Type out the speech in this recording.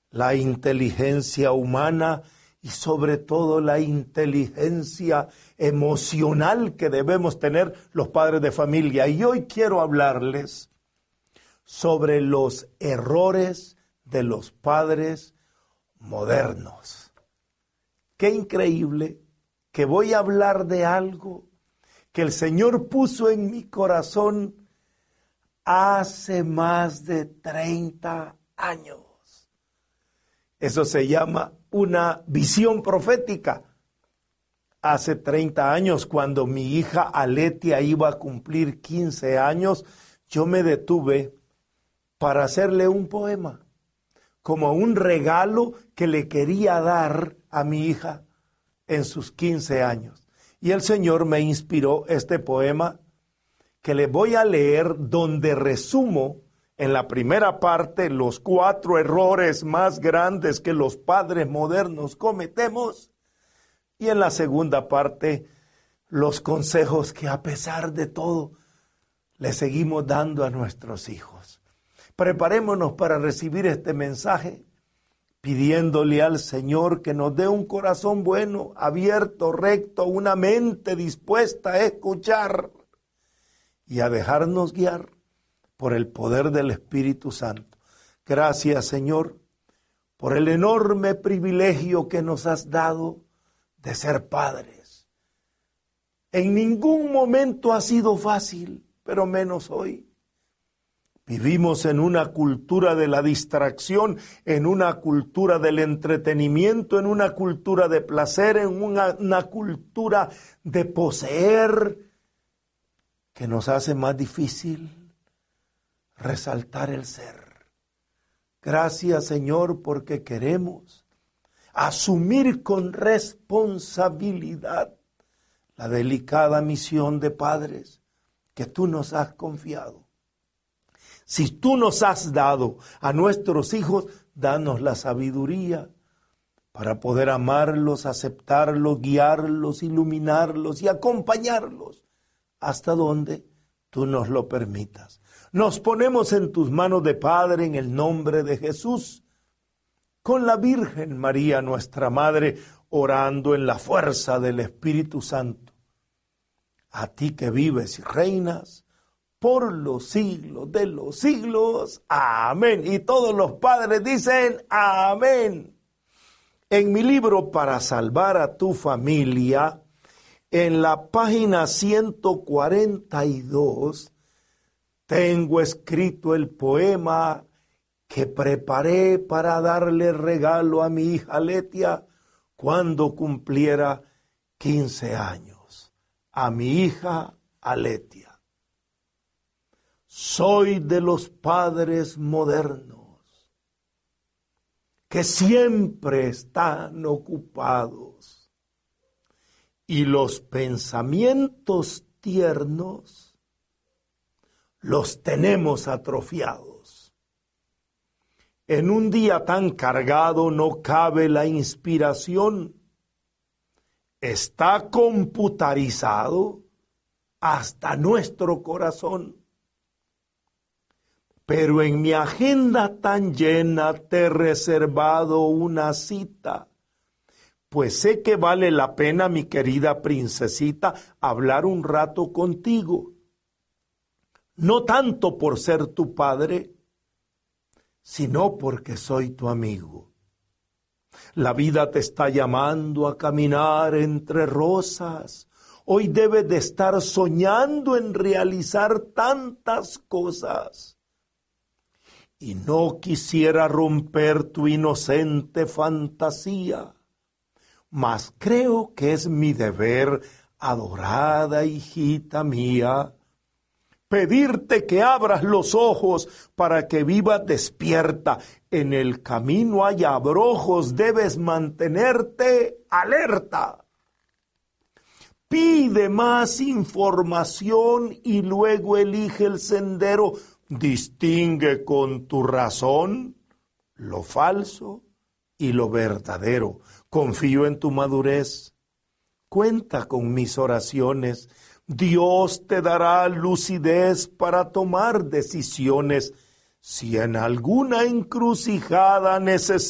la inteligencia humana y sobre todo la inteligencia emocional que debemos tener los padres de familia. Y hoy quiero hablarles sobre los errores de los padres modernos. Qué increíble que voy a hablar de algo que el Señor puso en mi corazón hace más de 30 años. Eso se llama una visión profética. Hace 30 años, cuando mi hija Aletia iba a cumplir 15 años, yo me detuve para hacerle un poema, como un regalo que le quería dar a mi hija en sus 15 años. Y el Señor me inspiró este poema que le voy a leer, donde resumo en la primera parte los 4 errores más grandes que los padres modernos cometemos, y en la segunda parte los consejos que a pesar de todo le seguimos dando a nuestros hijos. Preparémonos para recibir este mensaje, pidiéndole al Señor que nos dé un corazón bueno, abierto, recto, una mente dispuesta a escuchar y a dejarnos guiar por el poder del Espíritu Santo. Gracias, Señor, por el enorme privilegio que nos has dado de ser padres. En ningún momento ha sido fácil, pero menos hoy. Vivimos en una cultura de la distracción, en una cultura del entretenimiento, en una cultura de placer, en una cultura de poseer, que nos hace más difícil resaltar el ser. Gracias, Señor, porque queremos asumir con responsabilidad la delicada misión de padres que tú nos has confiado. Si tú nos has dado a nuestros hijos, danos la sabiduría para poder amarlos, aceptarlos, guiarlos, iluminarlos y acompañarlos hasta donde tú nos lo permitas. Nos ponemos en tus manos de Padre en el nombre de Jesús, con la Virgen María, nuestra Madre, orando en la fuerza del Espíritu Santo. A ti que vives y reinas por los siglos de los siglos. Amén. Y todos los padres dicen amén. En mi libro Para salvar a tu familia, en la página 142, tengo escrito el poema que preparé para darle regalo a mi hija Aletia cuando cumpliera 15 años. A mi hija Aletia. Soy de los padres modernos que siempre están ocupados y los pensamientos tiernos los tenemos atrofiados. En un día tan cargado no cabe la inspiración. Está computarizado hasta nuestro corazón. Pero en mi agenda tan llena te he reservado una cita, pues sé que vale la pena, mi querida princesita, hablar un rato contigo. No tanto por ser tu padre, sino porque soy tu amigo. La vida te está llamando a caminar entre rosas. Hoy debes de estar soñando en realizar tantas cosas. Y no quisiera romper tu inocente fantasía, mas creo que es mi deber, adorada hijita mía, pedirte que abras los ojos para que vivas despierta. En el camino hay abrojos, debes mantenerte alerta. Pide más información y luego elige el sendero. Distingue con tu razón lo falso y lo verdadero. Confío en tu madurez. Cuenta con mis oraciones. Dios te dará lucidez para tomar decisiones. Si en alguna encrucijada necesitas